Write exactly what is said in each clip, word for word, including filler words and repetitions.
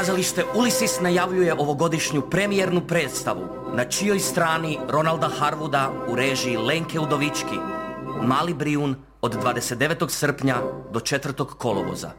Kazalište Ulysses najavljuje ovogodišnju premijernu predstavu, na čijoj strani Ronalda Harwooda u režiji Lenke Udovički, Mali Brijun od dvadeset devetog srpnja do četvrtog kolovoza.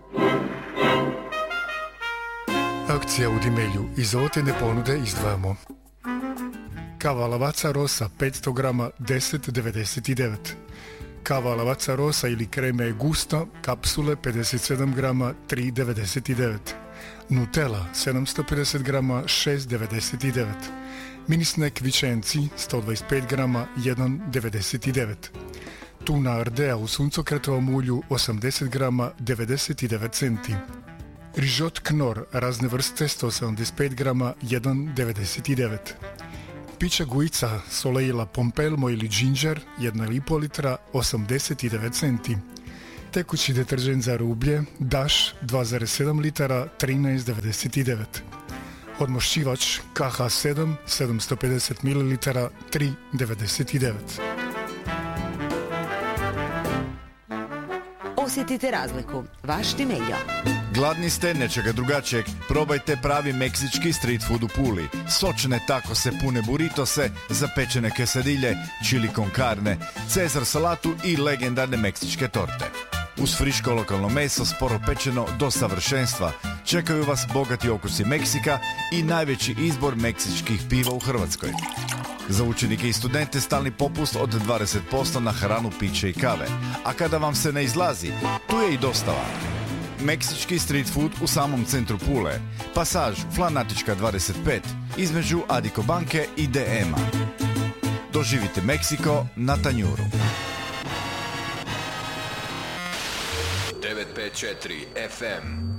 Akcija u Dimelju. Iz ovotjedne ponude izdvajamo kava Lavazza Rosa petsto grama deset devedeset devet, kava Lavazza Rosa ili kreme Gusto kapsule pedeset sedam grama tri devedeset devet, Nutella sedamsto pedeset grama šest devedeset devet, mini snack Vicenci sto dvadeset pet grama jedan devedeset devet, tuna Ardea u suncokretovom ulju osamdeset grama devedeset devet centi, rižot Knorr razne vrste sto sedamdeset pet grama jedan devedeset devet, pića Guica Soleila Pompelmo ili Ginger jedna i pol litra osamdeset devet centi, tekući deteržent za rublje Dash dva zarez sedam litara trinaest devedeset devet, odmošćivač K H sedam sedamsto pedeset mililitara tri devedeset devet. Osjetite razliku. Vaš Dimeljo. Gladni ste nečega drugačijeg? Probajte pravi meksički street food u Puli. Sočne takose, pune buritose, zapečene quesadilje, chili con carne, cezar salatu i legendarne meksičke torte. Uz friško lokalno meso, sporo pečeno do savršenstva, čekaju vas bogati okusi Meksika i najveći izbor meksičkih piva u Hrvatskoj. Za učenike i studente stalni popust od dvadeset posto na hranu, piće i kave. A kada vam se ne izlazi, tu je i dostava. Meksički street food u samom centru Pule. Pasaž Flanatička dvadeset pet, između Adiko banke i D M-a. Doživite Meksiko na tanjuru. devet pet četiri F M.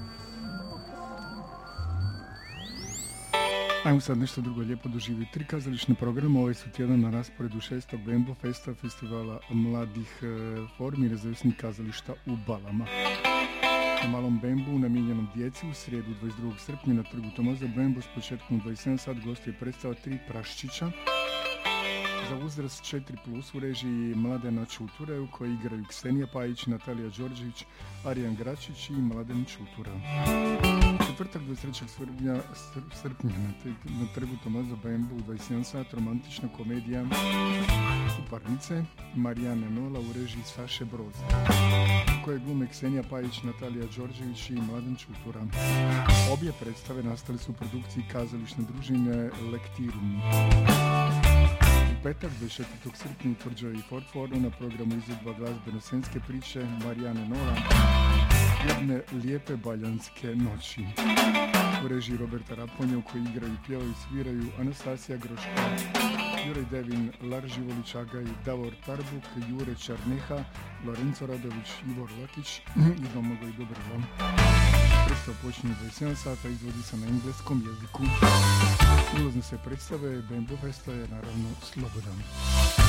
Ajmo sad nešto drugo lijepo doživjeti. Tri kazališne programa ovaj su tjedan na rasporedu šestog Bembo Festa, festivala mladih e, formi nezavisnih kazališta u Balama. Na Malom Bembu, namijenjenom djeci, u srijedu dvadeset drugog srpnja na trgu Tomaza Bembo s početkom u dvadeset sedam sat gostuje predstava Tri praščića za uzrast četiri plus u režiji Mladena Čuture u kojoj igraju Ksenija Pajić, Natalija Đorđević, Arijan Gračić i Mladen Čutura. Četvrtak dvadeset trećeg srpnja, srpnja na, te, na trgu Tomaza Bembu u dvadeset jedan sat romantična komedija Suparnice Marijane Nola u režiji Saše Broza, u kojoj glume Ksenija Pajić, Natalija Đorđević i Mladen Čutura. Obje predstave nastale su u produkciji kazališne družine Lektirum. U petak dvadeset četvrtog srpnja utvrđuje i Fort Forno na programu izvedba glazbeno-scenske priče Marijane Nola Jedne lijepe baljanske noći u režiji Roberta Raponja u kojoj igraju, pjevaju i sviraju Anastasija Groška, Juraj Devin, Lar Živoličaga i Davor Tarbuk, Jure Čarneha, Lorenzo Radović, Ivor Lakić i Domagoj Dobrvo. Predstava počinje u dvadeset sedam sata, izvodi se na engleskom jeziku. Ulazne se predstave Bembo Festa je naravno slobodan.